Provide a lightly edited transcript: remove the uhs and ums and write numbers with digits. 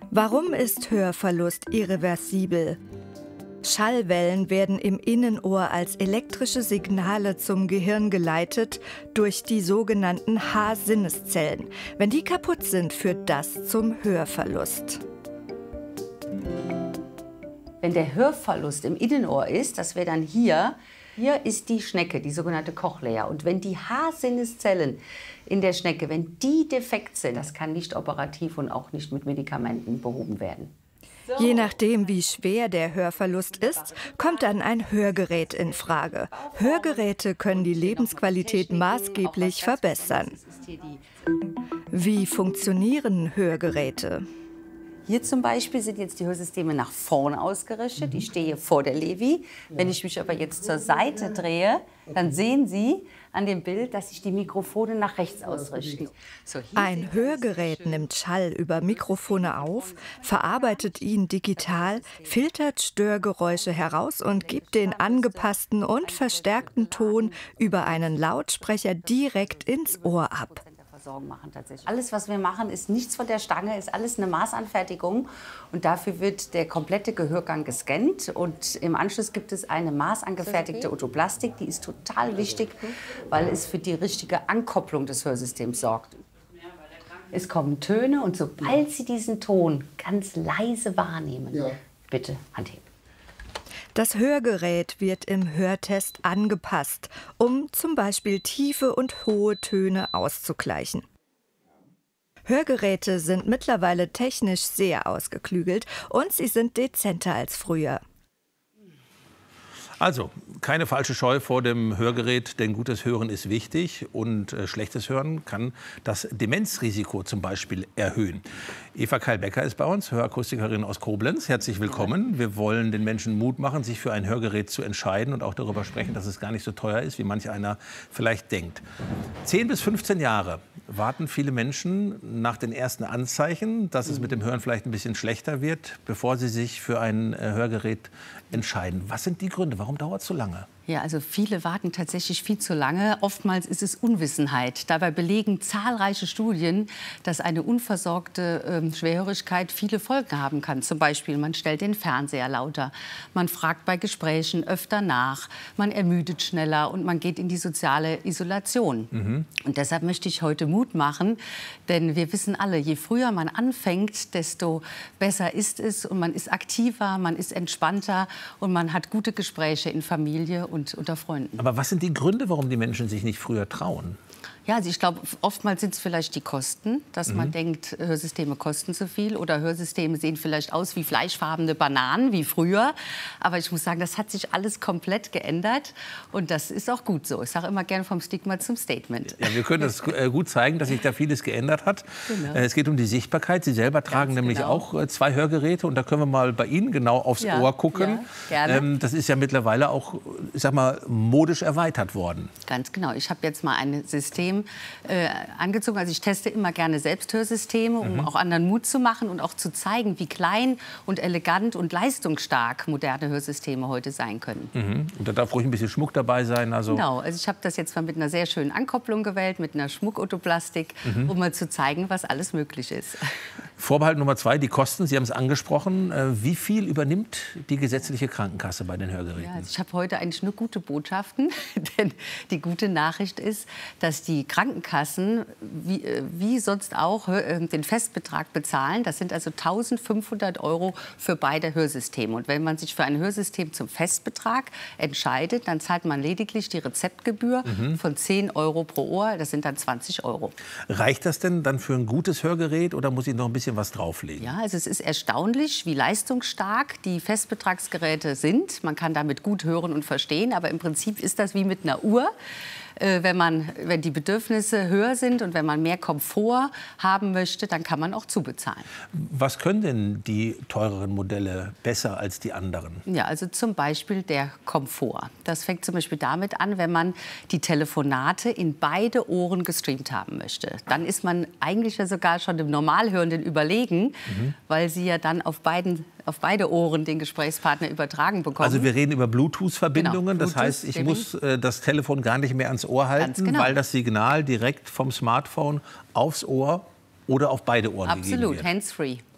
Warum ist Hörverlust irreversibel? Schallwellen werden im Innenohr als elektrische Signale zum Gehirn geleitet durch die sogenannten H-Sinneszellen. Wenn die kaputt sind, führt das zum Hörverlust. Wenn der Hörverlust im Innenohr ist, das wäre dann hier ist die Schnecke, die sogenannte Cochlea. Und wenn die H-Sinneszellen in der Schnecke, wenn die defekt sind, das kann nicht operativ und auch nicht mit Medikamenten behoben werden. Je nachdem, wie schwer der Hörverlust ist, kommt dann ein Hörgerät in Frage. Hörgeräte können die Lebensqualität maßgeblich verbessern. Wie funktionieren Hörgeräte? Hier zum Beispiel sind jetzt die Hörsysteme nach vorne ausgerichtet. Ich stehe vor der Levi. Wenn ich mich aber jetzt zur Seite drehe, dann sehen Sie an dem Bild, dass sich die Mikrofone nach rechts ausrichten. Ein Hörgerät nimmt Schall über Mikrofone auf, verarbeitet ihn digital, filtert Störgeräusche heraus und gibt den angepassten und verstärkten Ton über einen Lautsprecher direkt ins Ohr ab. Alles, was wir machen, ist nichts von der Stange, ist alles eine Maßanfertigung. Und dafür wird der komplette Gehörgang gescannt. Und im Anschluss gibt es eine maßangefertigte Otoplastik. Die ist total wichtig, weil es für die richtige Ankopplung des Hörsystems sorgt. Es kommen Töne und sobald Sie diesen Ton ganz leise wahrnehmen, bitte Handheben. Das Hörgerät wird im Hörtest angepasst, um zum Beispiel tiefe und hohe Töne auszugleichen. Hörgeräte sind mittlerweile technisch sehr ausgeklügelt und sie sind dezenter als früher. Also, keine falsche Scheu vor dem Hörgerät, denn gutes Hören ist wichtig und schlechtes Hören kann das Demenzrisiko zum Beispiel erhöhen. Eva Keil-Becker ist bei uns, Hörakustikerin aus Koblenz. Herzlich willkommen. Wir wollen den Menschen Mut machen, sich für ein Hörgerät zu entscheiden und auch darüber sprechen, dass es gar nicht so teuer ist, wie manch einer vielleicht denkt. 10 bis 15 Jahre warten viele Menschen nach den ersten Anzeichen, dass es mit dem Hören vielleicht ein bisschen schlechter wird, bevor sie sich für ein Hörgerät entscheiden. Was sind die Gründe? Warum dauert es so lange? Ja, also viele warten tatsächlich viel zu lange. Oftmals ist es Unwissenheit. Dabei belegen zahlreiche Studien, dass eine unversorgte Schwerhörigkeit viele Folgen haben kann. Zum Beispiel, man stellt den Fernseher lauter, man fragt bei Gesprächen öfter nach, man ermüdet schneller und man geht in die soziale Isolation. Und deshalb möchte ich heute Mut machen, denn wir wissen alle, je früher man anfängt, desto besser ist es und man ist aktiver, man ist entspannter und man hat gute Gespräche in Familie und unter Freunden. Aber was sind die Gründe, warum die Menschen sich nicht früher trauen? Ja, also ich glaube, oftmals sind es vielleicht die Kosten, dass man denkt, Hörsysteme kosten zu viel oder Hörsysteme sehen vielleicht aus wie fleischfarbene Bananen, wie früher. Aber ich muss sagen, das hat sich alles komplett geändert und das ist auch gut so. Ich sage immer gerne vom Stigma zum Statement. Ja, wir können das gut zeigen, dass sich da vieles geändert hat. Genau. Es geht um die Sichtbarkeit. Sie selber tragen nämlich auch 2 Hörgeräte und da können wir mal bei Ihnen genau aufs Ohr gucken. Ja, gerne. Das ist ja mittlerweile auch, ich sag mal, modisch erweitert worden. Ganz genau. Ich habe jetzt mal ein System angezogen. Also ich teste immer gerne Selbsthörsysteme, um auch anderen Mut zu machen und auch zu zeigen, wie klein und elegant und leistungsstark moderne Hörsysteme heute sein können. Und da darf ruhig ein bisschen Schmuck dabei sein. Also genau. Also ich habe das jetzt mal mit einer sehr schönen Ankopplung gewählt, mit einer Schmuckotoplastik, um mal zu zeigen, was alles möglich ist. Vorbehalt Nummer 2, die Kosten. Sie haben es angesprochen. Wie viel übernimmt die gesetzliche Krankenkasse bei den Hörgeräten? Ja, also ich habe heute eigentlich nur gute Botschaften, denn die gute Nachricht ist, dass die Krankenkassen wie sonst auch den Festbetrag bezahlen. Das sind also 1.500 € für beide Hörsysteme. Und wenn man sich für ein Hörsystem zum Festbetrag entscheidet, dann zahlt man lediglich die Rezeptgebühr von 10 € pro Ohr. Das sind dann 20 €. Reicht das denn dann für ein gutes Hörgerät oder muss ich noch ein bisschen was drauflegen? Ja, also es ist erstaunlich, wie leistungsstark die Festbetragsgeräte sind. Man kann damit gut hören und verstehen, aber im Prinzip ist das wie mit einer Uhr. Wenn die Bedürfnisse höher sind und wenn man mehr Komfort haben möchte, dann kann man auch zubezahlen. Was können denn die teureren Modelle besser als die anderen? Ja, also zum Beispiel der Komfort. Das fängt zum Beispiel damit an, wenn man die Telefonate in beide Ohren gestreamt haben möchte. Dann ist man eigentlich ja sogar schon dem Normalhörenden überlegen, weil sie ja dann auf beide Ohren den Gesprächspartner übertragen bekommen. Also wir reden über Bluetooth-Verbindungen. Genau, das heißt, ich muss das Telefon gar nicht mehr ans Ohr halten, genau, weil das Signal direkt vom Smartphone aufs Ohr oder auf beide Ohren gegeben wird. Absolut, hands-free.